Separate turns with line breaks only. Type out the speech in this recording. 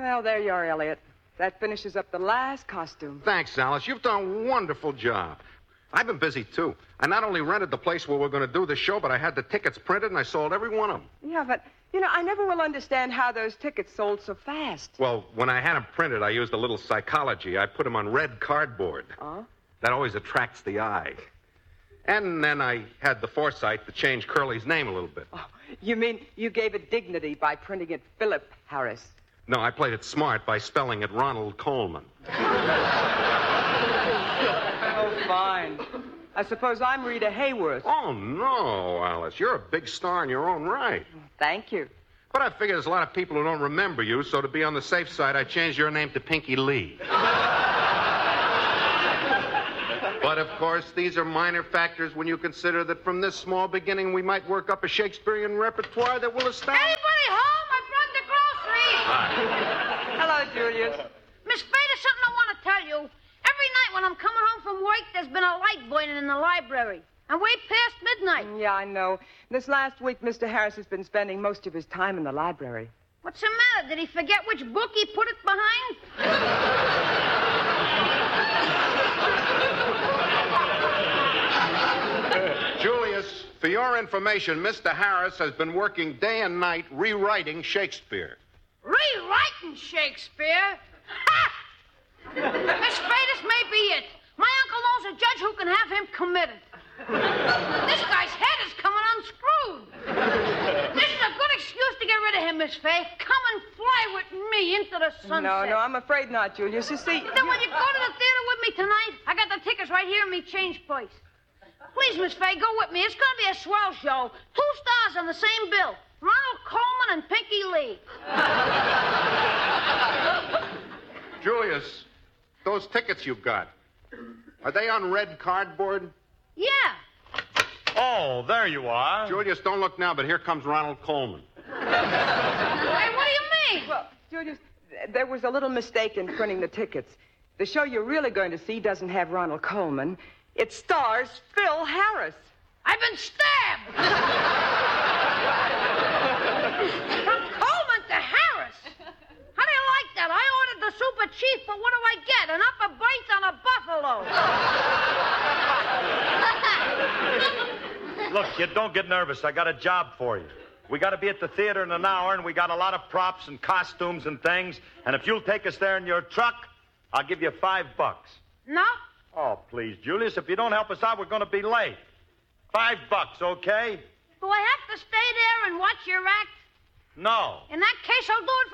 Well, there you are, Elliot. That finishes up the last costume.
Thanks, Alice. You've done a wonderful job. I've been busy, too. I not only rented the place where we're going to do the show, but I had the tickets printed, and I sold every one of them.
Yeah, but, I never will understand how those tickets sold so fast.
Well, when I had them printed, I used a little psychology. I put them on red cardboard.
Oh?
That always attracts the eye. And then I had the foresight to change Curly's name a little bit.
Oh, you mean you gave it dignity by printing it Philip Harris?
No, I played it smart by spelling it Ronald Coleman.
Oh, fine. I suppose I'm Rita Hayworth.
Oh, no, Alice. You're a big star in your own right.
Thank you.
But I figure there's a lot of people who don't remember you, so to be on the safe side, I changed your name to Pinky Lee. But, of course, these are minor factors when you consider that from this small beginning we might work up a Shakespearean repertoire that will astound...
Anybody home? I brought the groceries.
Hi.
Hello, Julius.
Miss Fay, there's something I want to tell you. Every night when I'm coming home from work, there's been a light burning in the library. And way past midnight.
Yeah, I know. This last week, Mr. Harris has been spending most of his time in the library.
What's the matter? Did he forget which book he put it behind?
Julius, for your information, Mr. Harris has been working day and night rewriting Shakespeare.
Rewriting Shakespeare? Ha! Miss Fay, this may be it. My uncle knows a judge who can have him committed. This guy's head is coming unscrewed. This is a good excuse to get rid of him, Miss Fay. Come and fly with me into the sunset.
No, I'm afraid not, Julius. You see...
Then when you go to the theater with me tonight, I got the tickets right here in me change place. Please, Miss Fay, go with me. It's going to be a swell show. 2 stars on the same bill. Ronald Coleman and Pinky Lee.
Julius, those tickets you got, are they on red cardboard?
Yeah.
Oh, there you are.
Julius, don't look now, but here comes Ronald Coleman.
Hey, what do you mean?
Well, Julius, there was a little mistake in printing the tickets. The show you're really going to see doesn't have Ronald Coleman. It stars Phil Harris.
I've been stabbed. From Coleman to Harris. How do you like that? I ordered the Super Chief, but what do I get? An upper berth on a buffalo.
Look, kid, don't get nervous. I got a job for you. We got to be at the theater in an hour, and we got a lot of props and costumes and things. And if you'll take us there in your truck, I'll give you $5.
No?
Oh, please, Julius, if you don't help us out, we're going to be late. $5, okay?
Do I have to stay there and watch your act?
No.
In that case, I'll do it